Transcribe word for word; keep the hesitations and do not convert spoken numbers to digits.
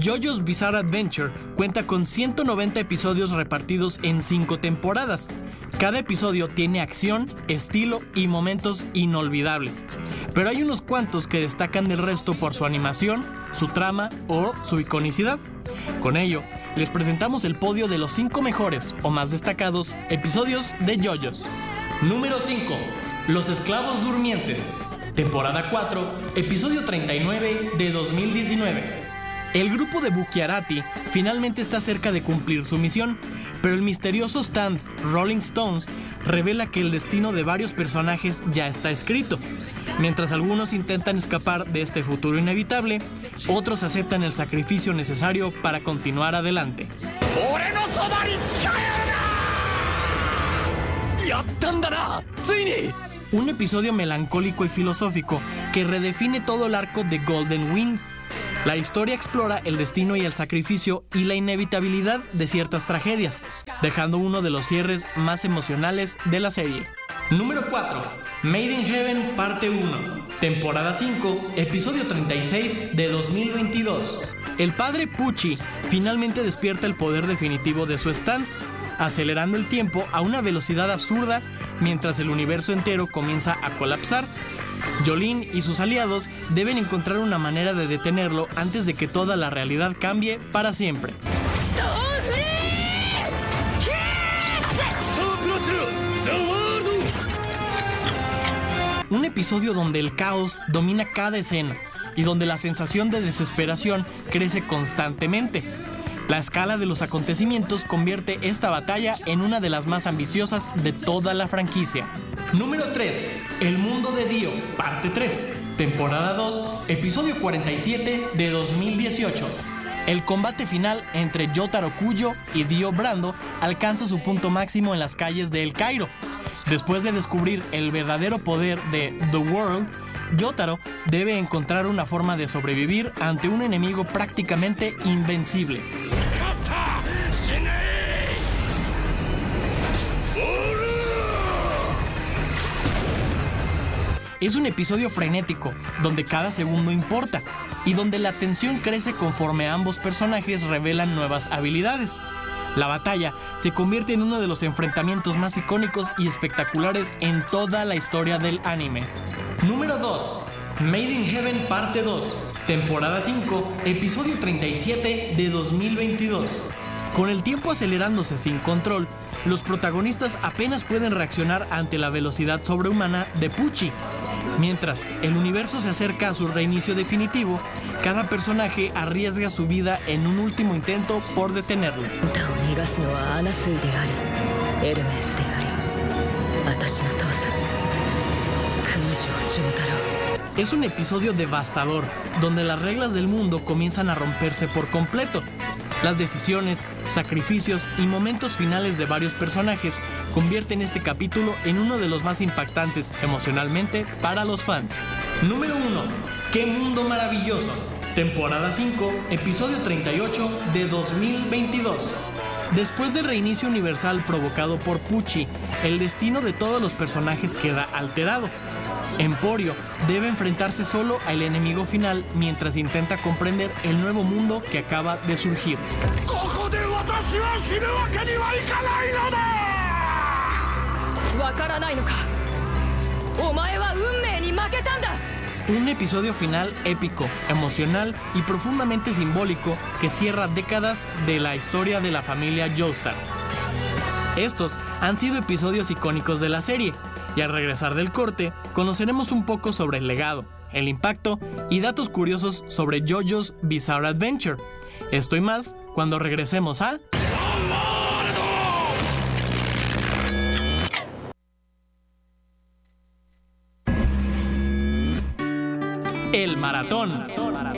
JoJo's Bizarre Adventure cuenta con ciento noventa episodios repartidos en cinco temporadas. Cada episodio tiene acción, estilo y momentos inolvidables. Pero hay unos cuantos que destacan del resto por su animación, su trama o su iconicidad. Con ello, les presentamos el podio de los cinco mejores o más destacados episodios de JoJo's. Número cinco. Los Esclavos Durmientes. Temporada cuatro, episodio treinta y nueve de dos mil diecinueve. El grupo de Bukiarati finalmente está cerca de cumplir su misión, pero el misterioso stand Rolling Stones revela que el destino de varios personajes ya está escrito. Mientras algunos intentan escapar de este futuro inevitable, otros aceptan el sacrificio necesario para continuar adelante. Un episodio melancólico y filosófico que redefine todo el arco de Golden Wind. La historia explora el destino y el sacrificio y la inevitabilidad de ciertas tragedias, dejando uno de los cierres más emocionales de la serie. Número cuatro. Made in Heaven Parte uno. Temporada cinco, episodio treinta y seis de dos mil veintidós. El padre Pucci finalmente despierta el poder definitivo de su stand, acelerando el tiempo a una velocidad absurda mientras el universo entero comienza a colapsar. Jolene y sus aliados deben encontrar una manera de detenerlo antes de que toda la realidad cambie para siempre. Un episodio donde el caos domina cada escena y donde la sensación de desesperación crece constantemente. La escala de los acontecimientos convierte esta batalla en una de las más ambiciosas de toda la franquicia. Número tres. El mundo de Dio, parte tres. Temporada dos, episodio cuarenta y siete de dos mil dieciocho. El combate final entre Yotaro Kujo y Dio Brando alcanza su punto máximo en las calles de El Cairo. Después de descubrir el verdadero poder de The World, Yotaro debe encontrar una forma de sobrevivir ante un enemigo prácticamente invencible. Es un episodio frenético, donde cada segundo importa, y donde la tensión crece conforme ambos personajes revelan nuevas habilidades. La batalla se convierte en uno de los enfrentamientos más icónicos y espectaculares en toda la historia del anime. Número dos. Made in Heaven Parte dos. Temporada cinco, episodio treinta y siete de dos mil veintidós. Con el tiempo acelerándose sin control, los protagonistas apenas pueden reaccionar ante la velocidad sobrehumana de Pucci. Mientras el universo se acerca a su reinicio definitivo, cada personaje arriesga su vida en un último intento por detenerlo. Es un episodio devastador, donde las reglas del mundo comienzan a romperse por completo. Las decisiones, sacrificios y momentos finales de varios personajes convierten este capítulo en uno de los más impactantes emocionalmente para los fans. Número uno. ¡Qué mundo maravilloso! Temporada cinco, episodio treinta y ocho de dos mil veintidós. Después del reinicio universal provocado por Pucci, el destino de todos los personajes queda alterado. Emporio debe enfrentarse solo al enemigo final mientras intenta comprender el nuevo mundo que acaba de surgir. Un episodio final épico, emocional y profundamente simbólico que cierra décadas de la historia de la familia Joestar. Estos han sido episodios icónicos de la serie, y al regresar del corte, conoceremos un poco sobre el legado, el impacto y datos curiosos sobre JoJo's Bizarre Adventure. Esto y más cuando regresemos a... El Maratón.